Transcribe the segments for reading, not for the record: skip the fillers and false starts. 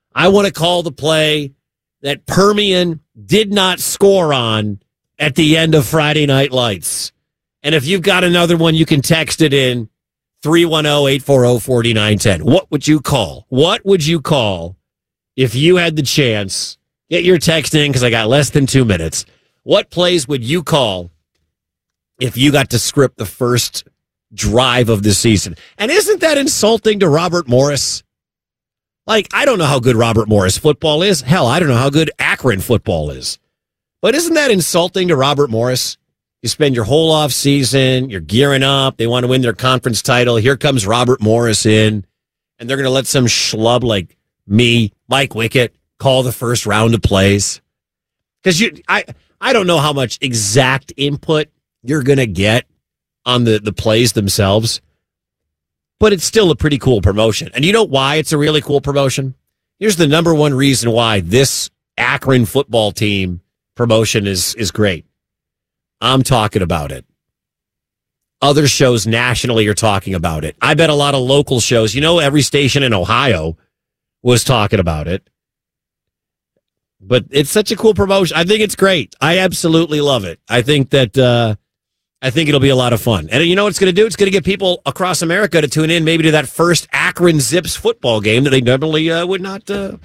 I want to call the play that Permian did not score on at the end of Friday Night Lights. And if you've got another one, you can text it in 310-840-4910. What would you call? What would you call if you had the chance? Get your text in because I got less than 2 minutes. What plays would you call if you got to script the first drive of the season? And isn't that insulting to Robert Morris? Like, I don't know how good Robert Morris football is. Hell, I don't know how good Akron football is. But isn't that insulting to Robert Morris? You spend your whole off season, you're gearing up, they want to win their conference title. Here comes Robert Morris in, and they're going to let some schlub like me, Mike Wickett, call the first round of plays. Because I don't know how much exact input you're going to get on the plays themselves, but it's still a pretty cool promotion. And you know why it's a really cool promotion? Here's the number one reason why this Akron football team promotion is great. I'm talking about it. Other shows nationally are talking about it. I bet a lot of local shows, every station in Ohio was talking about it. But it's such a cool promotion. I think it's great. I absolutely love it. I think that I think it'll be a lot of fun. And you know what it's going to do? It's going to get people across America to tune in maybe to that first Akron Zips football game that they normally would not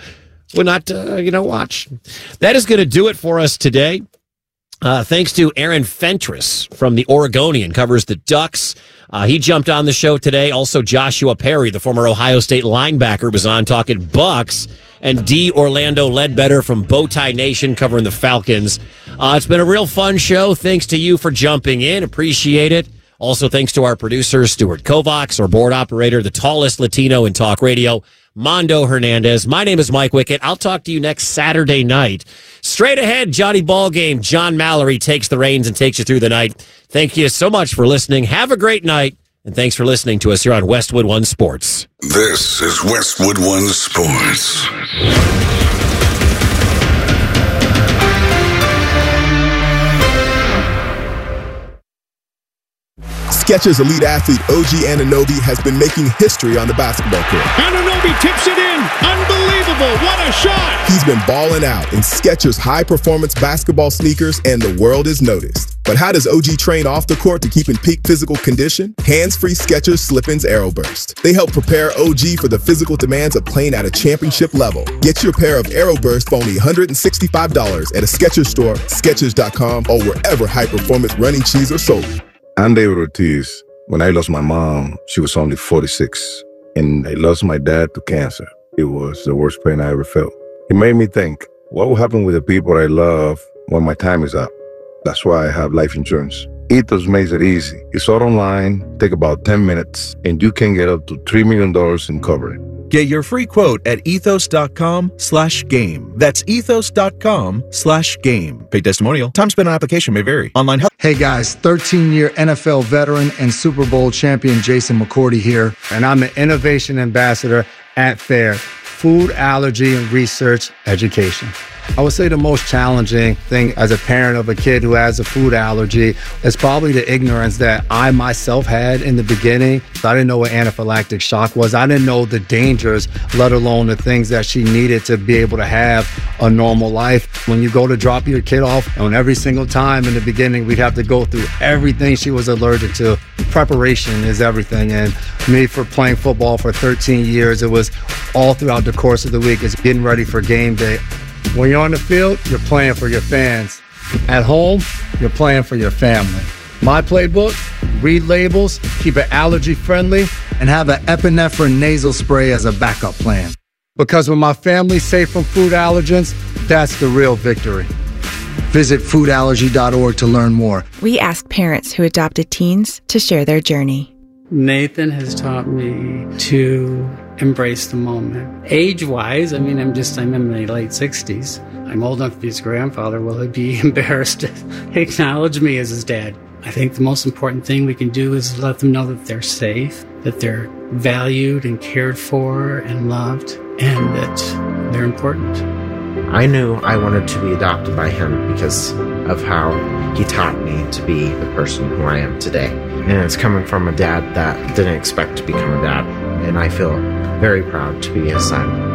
watch. That is going to do it for us today. Thanks to Aaron Fentress from the Oregonian, covers the Ducks. He jumped on the show today. Also, Joshua Perry, the former Ohio State linebacker, was on talking Bucks. And D. Orlando Ledbetter from Bowtie Nation covering the Falcons. It's been a real fun show. Thanks to you for jumping in. Appreciate it. Also, thanks to our producer, Stuart Kovacs, our board operator, the tallest Latino in talk radio, Mondo Hernandez. My name is Mike Wickett. I'll talk to you next Saturday night. Straight ahead, Johnny Ballgame. John Mallory takes the reins and takes you through the night. Thank you so much for listening. Have a great night. And thanks for listening to us here on Westwood One Sports. This is Westwood One Sports. Skechers elite athlete OG Anunoby has been making history on the basketball court. Anunoby tips it in. Unbelievable. What a shot. He's been balling out in Skechers high-performance basketball sneakers, and the world is noticed. But how does OG train off the court to keep in peak physical condition? Hands-free Skechers Slip-ins AeroBurst. They help prepare OG for the physical demands of playing at a championship level. Get your pair of AeroBurst for only $165 at a Skechers store, Skechers.com, or wherever high-performance running shoes are sold. I'm David Ortiz. When I lost my mom, she was only 46. And I lost my dad to cancer. It was the worst pain I ever felt. It made me think, what will happen with the people I love when my time is up? That's why I have life insurance. Ethos makes it easy. It's all online, take about 10 minutes, and you can get up to $3 million in coverage. Get your free quote at ethos.com/game. That's ethos.com/game. Paid testimonial. Time spent on application may vary. Online help. Hey guys, 13-year NFL veteran and Super Bowl champion Jason McCourty here, and I'm an innovation ambassador at FAIR, Food Allergy and Research Education. I would say the most challenging thing as a parent of a kid who has a food allergy is probably the ignorance that I myself had in the beginning. I didn't know what anaphylactic shock was. I didn't know the dangers, let alone the things that she needed to be able to have a normal life. When you go to drop your kid off, and every single time in the beginning, we'd have to go through everything she was allergic to. Preparation is everything. And me, for playing football for 13 years, it was all throughout the course of the week. It's getting ready for game day. When you're on the field, you're playing for your fans. At home, you're playing for your family. My playbook, read labels, keep it allergy friendly, and have an epinephrine nasal spray as a backup plan. Because when my family's safe from food allergens, that's the real victory. Visit foodallergy.org to learn more. We ask parents who adopted teens to share their journey. Nathan has taught me to embrace the moment. Age-wise, I'm in my late 60s. I'm old enough to be his grandfather. Will he be embarrassed to acknowledge me as his dad? I think the most important thing we can do is let them know that they're safe, that they're valued and cared for and loved, and that they're important. I knew I wanted to be adopted by him because of how he taught me to be the person who I am today. And it's coming from a dad that didn't expect to become a dad. And I feel very proud to be his son.